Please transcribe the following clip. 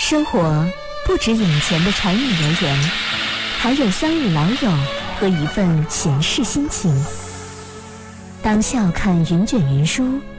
生活不止眼前的柴米油盐，还有三五老友和一份闲适心情。当笑看云卷云舒，